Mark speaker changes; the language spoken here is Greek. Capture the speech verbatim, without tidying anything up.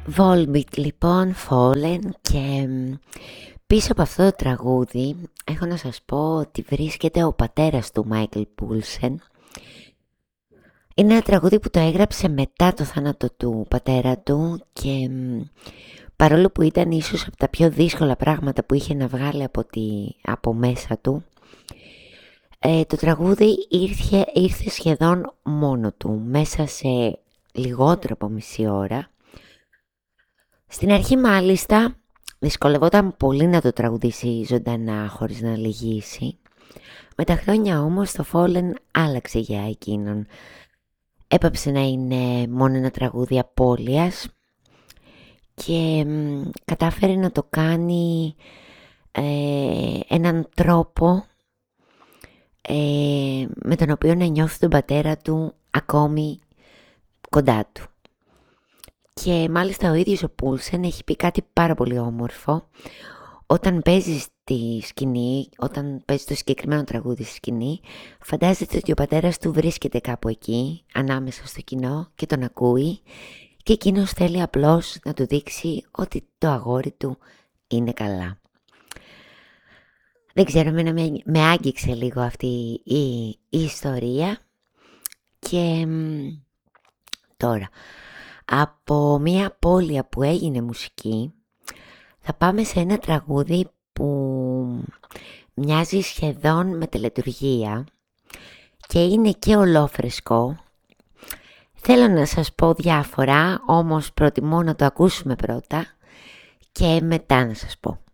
Speaker 1: Volbeat λοιπόν, Fallen, και μ, πίσω από αυτό το τραγούδι έχω να σας πω ότι βρίσκεται ο πατέρας του Μάικλ Πούλσεν. Είναι ένα τραγούδι που το έγραψε μετά το θάνατο του πατέρα του και μ, παρόλο που ήταν ίσως από τα πιο δύσκολα πράγματα που είχε να βγάλει από, τη, από μέσα του, ε, το τραγούδι ήρθε, ήρθε σχεδόν μόνο του, μέσα σε λιγότερο από μισή ώρα. Στην αρχή μάλιστα δυσκολευόταν πολύ να το τραγουδήσει ζωντανά χωρίς να λυγίσει. Με τα χρόνια όμως το Fallen άλλαξε για εκείνον. Έπαψε να είναι μόνο ένα τραγούδι απώλειας και μ, κατάφερε να το κάνει ε, έναν τρόπο ε, με τον οποίο να νιώθει τον πατέρα του ακόμη κοντά του. Και μάλιστα ο ίδιος ο Πούλσεν έχει πει κάτι πάρα πολύ όμορφο. Όταν παίζει στη σκηνή, όταν παίζει το συγκεκριμένο τραγούδι στη σκηνή, φαντάζεται ότι ο πατέρας του βρίσκεται κάπου εκεί, ανάμεσα στο κοινό και τον ακούει και εκείνος θέλει απλώς να του δείξει ότι το αγόρι του είναι καλά. Δεν ξέρω, εμένα με, με άγγιξε λίγο αυτή η, η ιστορία και μ, τώρα... Από μια απώλεια που έγινε μουσική θα πάμε σε ένα τραγούδι που μοιάζει σχεδόν με τελετουργία και είναι και ολόφρεσκο. Θέλω να σας πω διάφορα, όμως προτιμώ να το ακούσουμε πρώτα και μετά να σας πω.